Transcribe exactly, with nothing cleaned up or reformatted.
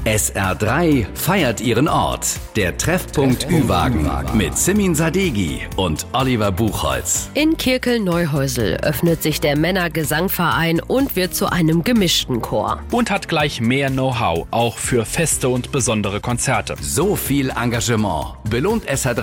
S R drei feiert ihren Ort. Der Treffpunkt Ü-Wagen mit Simin Sadeghi und Oliver Buchholz. In Kirkel-Neuhäusel öffnet sich der Männergesangverein und wird zu einem gemischten Chor. Und hat gleich mehr Know-how, auch für Feste und besondere Konzerte. So viel Engagement belohnt S R drei